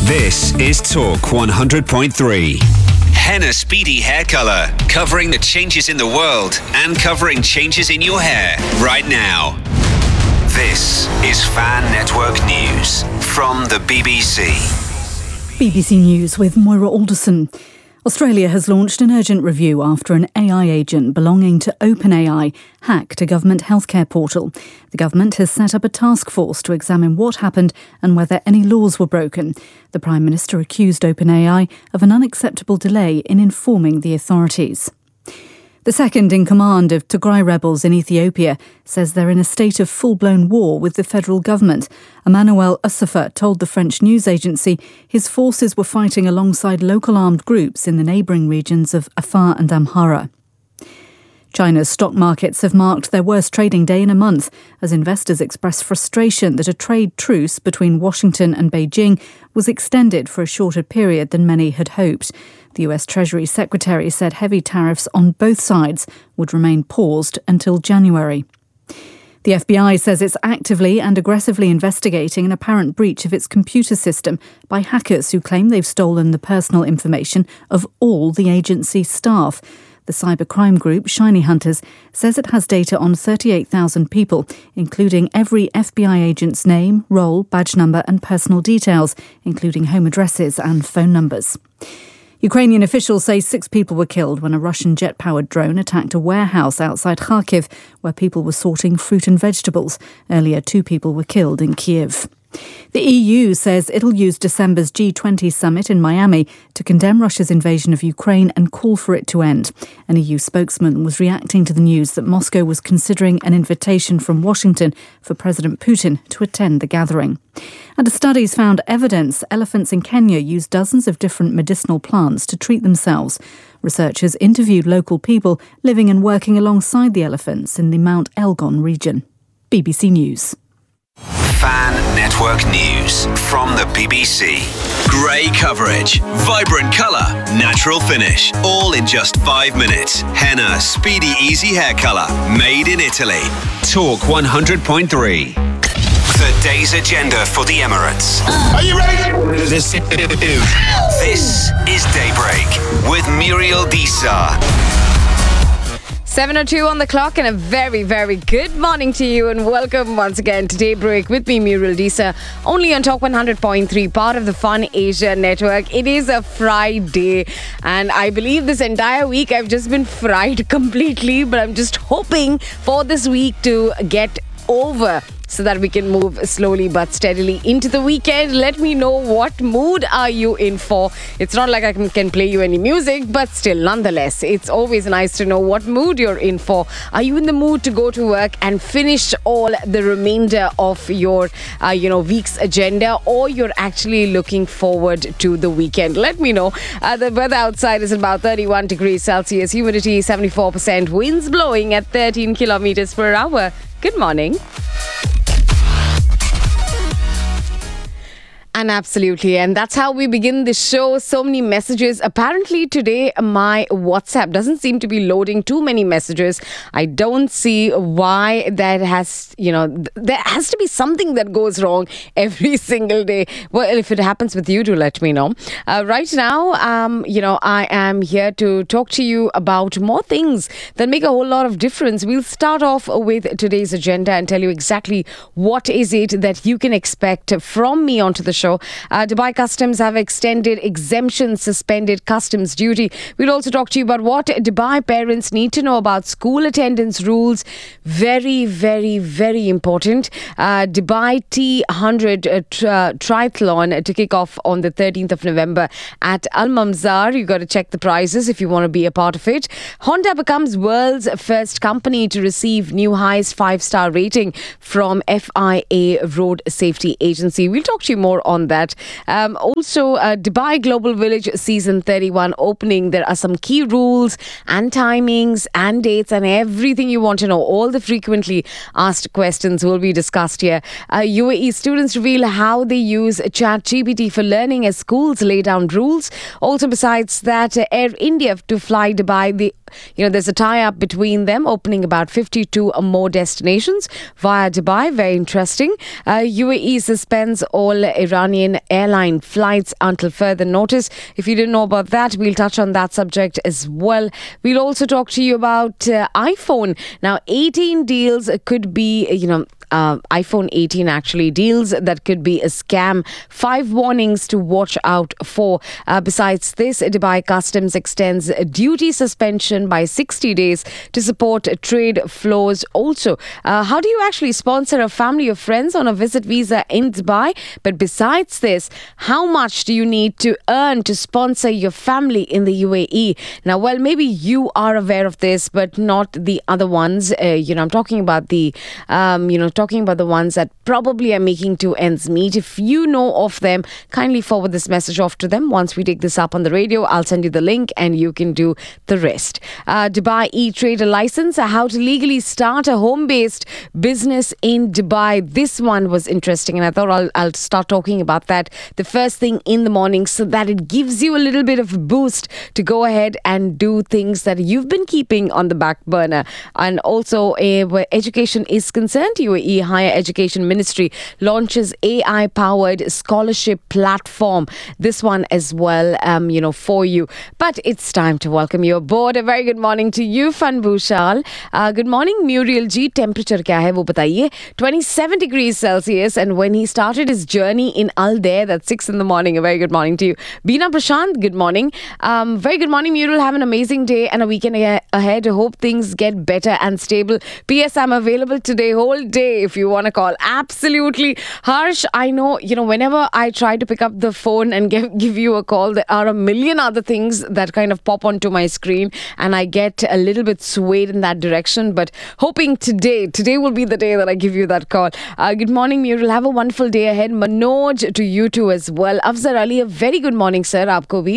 This is Talk 100.3. Henna Speedy Hair Color, covering the changes in the world and covering changes in your hair right now. This is Fan Network News from the BBC. BBC News with Moira Alderson. Australia has launched an urgent review after an AI agent belonging to OpenAI hacked a government healthcare portal. The government has set up a task force to examine what happened and whether any laws were broken. The Prime Minister accused OpenAI of an unacceptable delay in informing the authorities. The second in command of Tigray rebels in Ethiopia says they're in a state of full-blown war with the federal government. Emmanuel Ussafa told the French news agency his forces were fighting alongside local armed groups in the neighbouring regions of Afar and Amhara. China's stock markets have marked their worst trading day in a month as investors express frustration that a trade truce between Washington and Beijing was extended for a shorter period than many had hoped. The US Treasury Secretary said heavy tariffs on both sides would remain paused until January. The FBI says it's actively and aggressively investigating an apparent breach of its computer system by hackers who claim they've stolen the personal information of all the agency's staff. The cybercrime group, Shiny Hunters, says it has data on 38,000 people, including every FBI agent's name, role, badge number and personal details, including home addresses and phone numbers. Ukrainian officials say 6 people were killed when a Russian jet-powered drone attacked a warehouse outside Kharkiv, where people were sorting fruit and vegetables. Earlier, 2 people were killed in Kiev. The EU says it'll use December's G20 summit in Miami to condemn Russia's invasion of Ukraine and call for it to end. An EU spokesman was reacting to the news that Moscow was considering an invitation from Washington for President Putin to attend the gathering. And a study's found evidence elephants in Kenya use dozens of different medicinal plants to treat themselves. Researchers interviewed local people living and working alongside the elephants in the Mount Elgon region. BBC News. Fan Network News from the BBC. Grey coverage, vibrant colour, natural finish, all in just 5 minutes. Henna Speedy Easy Hair Colour, made in Italy. Talk 100.3. The day's agenda for the Emirates. Are you ready? This is Daybreak with Muriel Disa. 7:02 on the clock, and a very, very good morning to you, and welcome once again to Daybreak with me, Muriel Disa, only on Talk 100.3, part of the Fun Asia network. It is a Friday, and I believe this entire week I've just been fried completely, but I'm just hoping for this week to get over so that we can move slowly but steadily into the weekend. Let me know, what mood are you in for? It's not like I can play you any music, but still, nonetheless, it's always nice to know what mood you're in for. Are you in the mood to go to work and finish all the remainder of your week's agenda, or you're actually looking forward to the weekend? Let me know. The weather outside is about 31 degrees Celsius, humidity 74%, winds blowing at 13 kilometers per hour. Good morning. And absolutely, and that's how we begin the show. So many messages. Apparently today my WhatsApp doesn't seem to be loading too many messages. I don't see why that has, there has to be something that goes wrong every single day. Well, if it happens with you, do let me know. Right now, I am here to talk to you about more things that make a whole lot of difference. We'll start off with today's agenda and tell you exactly what is it that you can expect from me onto the show. Dubai Customs have extended exemption, suspended customs duty. We'll also talk to you about what Dubai parents need to know about school attendance rules. Very, very, very important. Dubai T100 triathlon to kick off on the 13th of November at Al Mamzar. You got to check the prices if you want to be a part of it. Honda becomes world's first company to receive new highest 5-star rating from FIA Road Safety Agency. We'll talk to you more on that. Also, Dubai Global Village Season 31 opening. There are some key rules and timings and dates and everything you want to know. All the frequently asked questions will be discussed here. UAE students reveal how they use ChatGPT for learning as schools lay down rules. Also, besides that, Air India to fly Dubai, the there's a tie-up between them, opening about 52 more destinations via Dubai. Very interesting. UAE suspends all Iranian airline flights until further notice. If you didn't know about that, we'll touch on that subject as well. We'll also talk to you about iPhone. Now, 18 deals could be, iPhone 18 actually, deals that could be a scam. 5 warnings to watch out for. Besides this, Dubai Customs extends duty suspension by 60 days to support trade flows. Also, how do you actually sponsor a family of friends on a visit visa in Dubai? But besides this, how much do you need to earn to sponsor your family in the UAE? Now, well, maybe you are aware of this, but not the other ones. I'm talking about the ones that probably are making two ends meet. If you know of them, kindly forward this message off to them. Once we take this up on the radio, I'll send you the link and you can do the rest. Dubai e-trader license, how to legally start a home-based business in Dubai. This one was interesting and I thought I'll start talking about that the first thing in the morning so that it gives you a little bit of a boost to go ahead and do things that you've been keeping on the back burner. And also, where education is concerned, UAE Higher Education Ministry launches AI-powered scholarship platform. This one as well, for you. But it's time to welcome you aboard. A very good morning to you, Fun Bhushal. Good morning, Muriel Ji. Temperature kya hai, wo bataiye. 27 degrees Celsius. And when he started his journey in Al Dair, that's 6 in the morning. A very good morning to you. Beena Prashant, good morning. Very good morning, Muriel. Have an amazing day and a weekend ahead. Hope things get better and stable. P.S. I'm available today, whole day, if you want to call. Absolutely. Harsh, I know, whenever I try to pick up the phone and give you a call, there are a million other things that kind of pop onto my screen and I get a little bit swayed in that direction. But hoping today will be the day that I give you that call. Good morning, Muriel. Have a wonderful day ahead. Manoj, to you too as well. Afzar Ali, a very good morning, sir. Aapko bhi.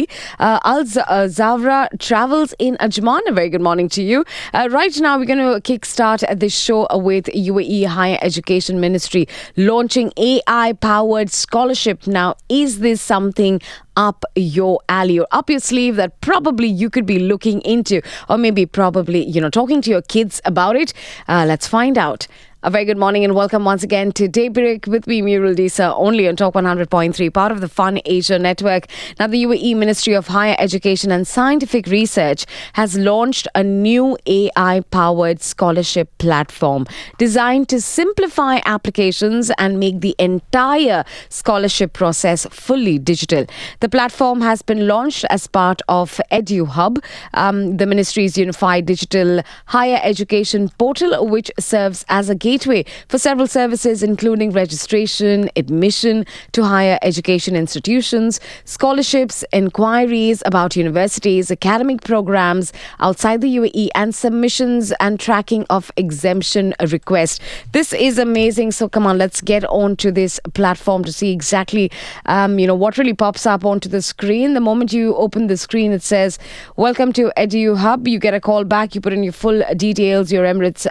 Zavra travels in Ajman. A very good morning to you. Right now, we're going to kickstart this show with UAE Higher Education Ministry launching AI-powered scholarship. Now, is this something up your alley or up your sleeve that probably you could be looking into, or maybe probably, talking to your kids about it? Let's find out. A very good morning and welcome once again to Daybreak with me, Muriel Disa, only on Talk 100.3, part of the Fun Asia Network. Now, the UAE Ministry of Higher Education and Scientific Research has launched a new AI-powered scholarship platform designed to simplify applications and make the entire scholarship process fully digital. The platform has been launched as part of EduHub, the ministry's unified digital higher education portal, which serves as a gateway for several services, including registration, admission to higher education institutions, scholarships, inquiries about universities, academic programs outside the UAE, and submissions and tracking of exemption requests. This is amazing. So come on, let's get on to this platform to see exactly, what really pops up onto the screen. The moment you open the screen, it says, "Welcome to EduHub." You get a call back. You put in your full details, your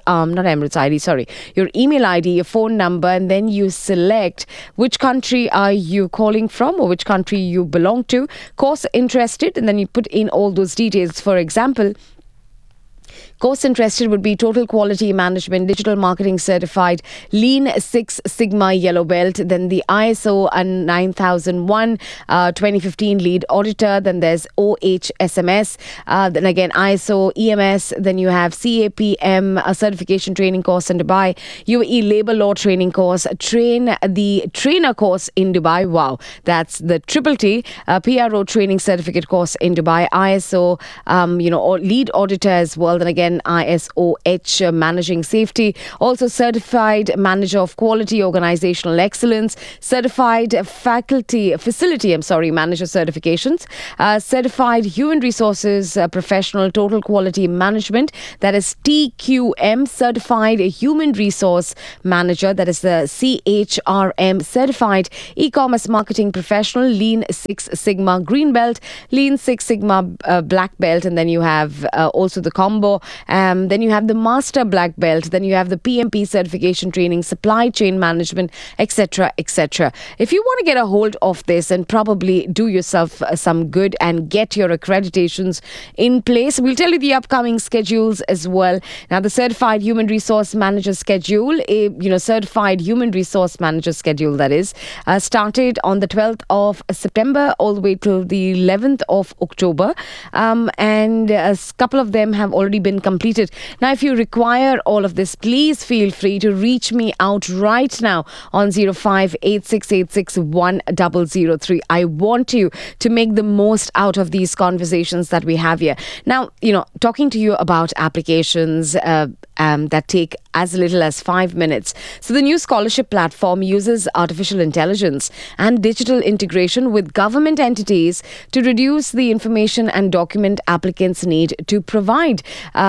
your email ID, your phone number, and then you select which country are you calling from or which country you belong to, course interested, and then you put in all those details. For example, course interested would be Total Quality Management, Digital Marketing Certified, Lean Six Sigma Yellow Belt, then the ISO 9001 2015 Lead Auditor, then there's OHSMS, then again ISO, EMS, then you have CAPM, a certification training course in Dubai, UAE Labour Law training course, the trainer course in Dubai, wow, that's the Triple T, PRO training certificate course in Dubai, ISO, or Lead Auditor as well, then again ISOH, Managing Safety, also Certified Manager of Quality Organizational Excellence, Certified Facility Manager Certifications, Certified Human Resources Professional Total Quality Management, that is TQM, Certified Human Resource Manager, that is the CHRM, Certified E-Commerce Marketing Professional, Lean Six Sigma Green Belt, Lean Six Sigma Black Belt, and then you have also the combo Then you have the Master Black Belt. Then you have the PMP certification training, supply chain management, etc., etc. If you want to get a hold of this and probably do yourself some good and get your accreditations in place, we'll tell you the upcoming schedules as well. Now, the Certified Human Resource Manager schedule, Certified Human Resource Manager schedule, that is, started on the 12th of September all the way till the 11th of October. And a couple of them have already been completed. Now, if you require all of this, please feel free to reach me out right now on 0586861003. I want you to make the most out of these conversations that we have here. Now, talking to you about applications that take as little as 5 minutes. So the new scholarship platform uses artificial intelligence and digital integration with government entities to reduce the information and document applicants need to provide.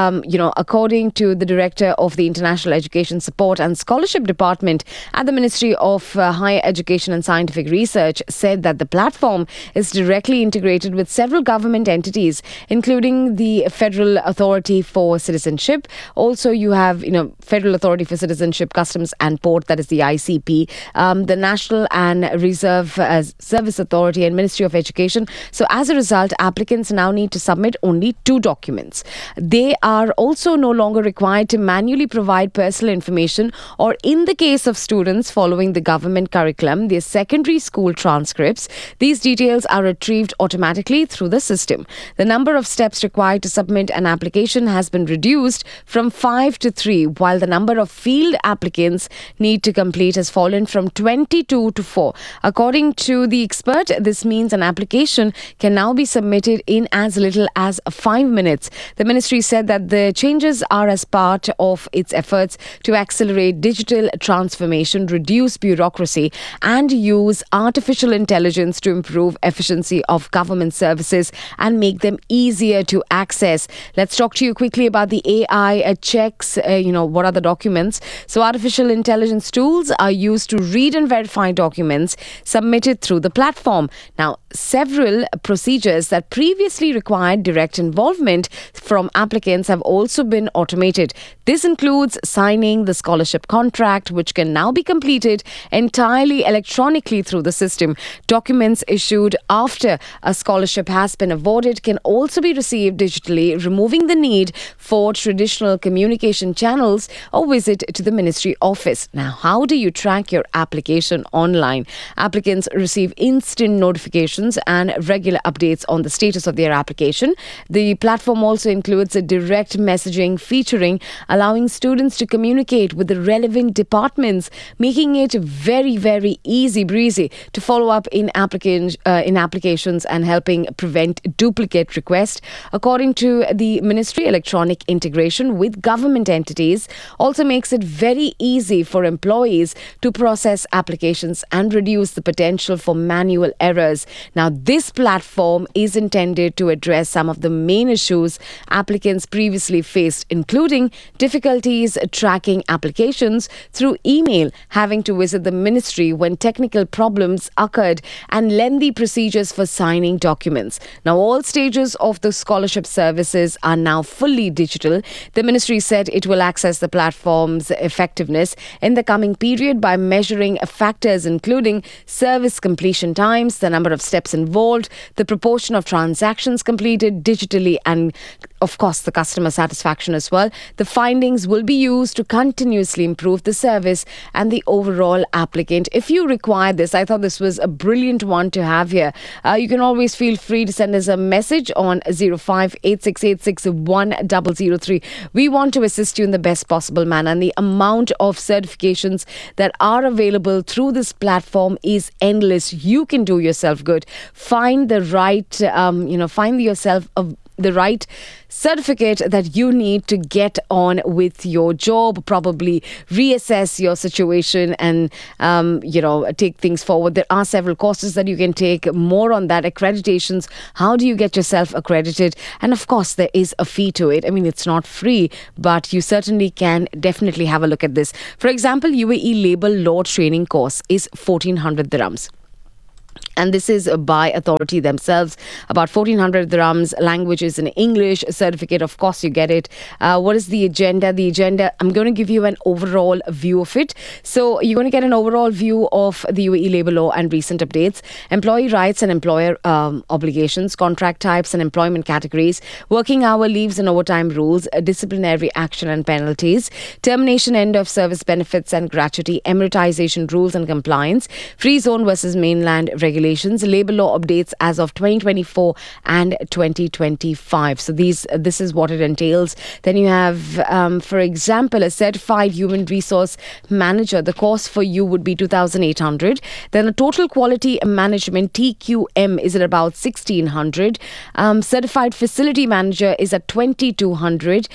According to the director of the International Education Support and Scholarship Department at the Ministry of Higher Education and Scientific Research, said that the platform is directly integrated with several government entities, including the Federal Authority for Citizenship. Also, you have, Federal Authority for Citizenship, Customs and Port, that is the ICP, the National and Reserve Service Authority and Ministry of Education. So as a result, applicants now need to submit only 2 documents. They are also no longer required to manually provide personal information, or in the case of students following the government curriculum, their secondary school transcripts. These details are retrieved automatically through the system. The number of steps required to submit an application has been reduced from 5 to 3, while the number of field applicants need to complete has fallen from 22 to 4. According to the expert, this means an application can now be submitted in as little as 5 minutes. The ministry said that the changes are as part of its efforts to accelerate digital transformation, reduce bureaucracy, and use artificial intelligence to improve efficiency of government services and make them easier to access. Let's talk to you quickly about the AI checks. What are the documents? So artificial intelligence tools are used to read and verify documents submitted through the platform. Now, several procedures that previously required direct involvement from applicants have also been automated. This includes signing the scholarship contract, which can now be completed entirely electronically through the system. Documents issued after a scholarship has been awarded can also be received digitally, removing the need for traditional communication channels or visit to the ministry office. Now, how do you track your application online? Applicants receive instant notifications and regular updates on the status of their application. The platform also includes a direct messaging featuring, allowing students to communicate with the relevant departments, making it very, very easy breezy to follow up in applications and helping prevent duplicate requests. According to the ministry, electronic integration with government entities also makes it very easy for employees to process applications and reduce the potential for manual errors. Now, this platform is intended to address some of the main issues applicants previously faced, including difficulties tracking applications through email, having to visit the ministry when technical problems occurred, and lengthy procedures for signing documents. Now, all stages of the scholarship services are now fully digital. The ministry said it will access the platform's effectiveness in the coming period by measuring factors including service completion times, the number of steps involved, the proportion of transactions completed digitally, and of course the customer satisfaction as well. The findings will be used to continuously improve the service and the overall applicant. If you require this, I thought this was a brilliant one to have here. You can always feel free to send us a message on 0586861003. We want to assist you in the best possible manner, and the amount of certifications that are available through this platform is endless. You can do yourself good. Find the right, find yourself the right certificate that you need to get on with your job, probably reassess your situation and, take things forward. There are several courses that you can take. More on that, accreditations. How do you get yourself accredited? And of course, there is a fee to it. I mean, it's not free, but you certainly can definitely have a look at this. For example, UAE Labor Law Training course is 1,400 dirhams. And this is by authority themselves. About 1,400 dirhams, languages in English, certificate, of course you get it. What is the agenda? The agenda, I'm going to give you an overall view of it. So you're going to get an overall view of the UAE labour law and recent updates, employee rights and employer obligations, contract types and employment categories, working hour leaves and overtime rules, disciplinary action and penalties, termination end of service benefits and gratuity, emiratization rules and compliance, free zone versus mainland regulations, labour law updates as of 2024 and 2025. So this is what it entails. Then you have, for example, a certified human resource manager. The cost for you would be 2,800. Then a total quality management TQM is at about 1,600. Certified facility manager is at 2,200.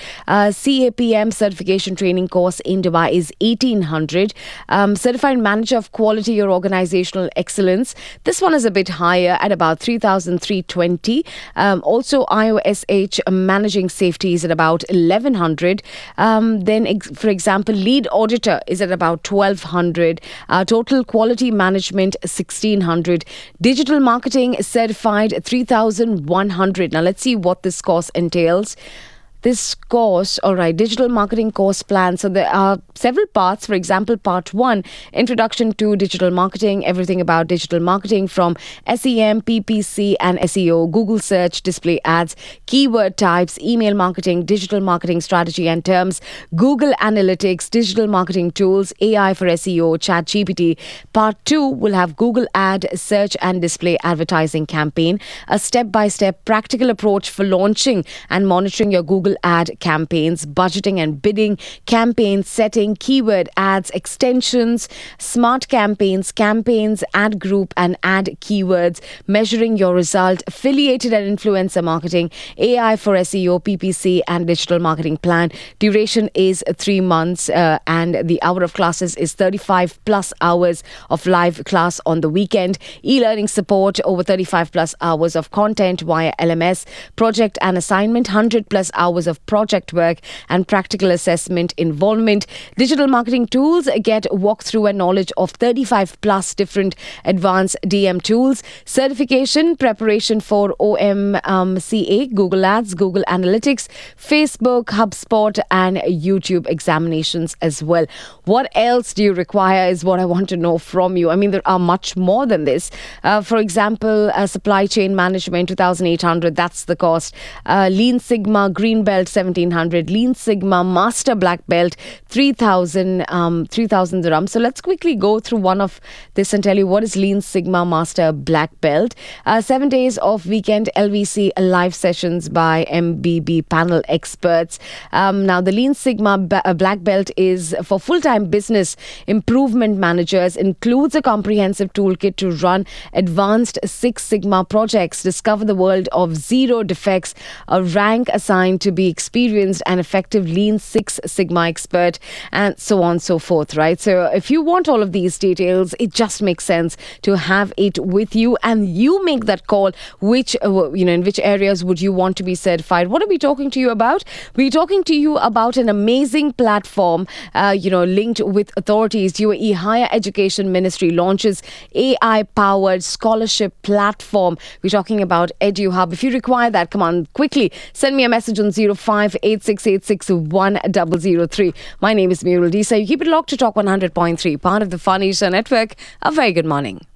CAPM certification training course in Dubai is 1,800. Certified manager of quality or organizational excellence. This one is a bit higher at about 3,320. Also, IOSH managing safety is at about 1,100. Then, for example, lead auditor is at about 1,200. Total quality management 1,600. Digital marketing certified 3,100. Now, let's see what this course entails. This course, all right, digital marketing course plan. So there are several parts. For example, part 1, introduction to digital marketing, everything about digital marketing from SEM, PPC and SEO, Google search, display ads, keyword types, email marketing, digital marketing strategy and terms, Google Analytics, digital marketing tools, AI for SEO, ChatGPT. Part 2 will have Google ad, search and display advertising campaign, a step-by-step practical approach for launching and monitoring your Google ad campaigns, budgeting and bidding, campaign setting, keyword ads, extensions, smart campaigns, ad group and ad keywords, measuring your result, affiliated and influencer marketing, AI for SEO, PPC and digital marketing plan. Duration is 3 months and the hour of classes is 35 plus hours of live class on the weekend. E-learning support, over 35 plus hours of content via LMS, project and assignment, 100 plus hours of project work and practical assessment involvement. Digital marketing tools, get walkthrough and knowledge of 35 plus different advanced DM tools. Certification, preparation for OMCA, Google Ads, Google Analytics, Facebook, HubSpot and YouTube examinations as well. What else do you require is what I want to know from you. I mean, there are much more than this. For example, supply chain management, 2,800, that's the cost. Lean Sigma, Green Belt, 1,700. Lean Sigma, Master Black Belt, 3,000 dirhams. So let's quickly go through one of this and tell you what is Lean Sigma Master Black Belt. 7 days of weekend LVC live sessions by MBB panel experts. Now, the Lean Sigma Black Belt is for full-time business improvement managers, includes a comprehensive toolkit to run advanced Six Sigma projects, discover the world of zero defects, a rank assigned to be experienced and effective Lean Six Sigma expert, and so on and so forth, right? So if you want all of these details, it just makes sense to have it with you and you make that call. Which, in which areas would you want to be certified? What are we talking to you about? We're talking to you about an amazing platform, linked with authorities. UAE Higher Education Ministry launches AI-powered scholarship platform. We're talking about EduHub. If you require that, come on, quickly send me a message on 0586861003. My name is Murul Disa. You keep it locked to Talk 100.3, part of the Fun Isha Network. A very good morning.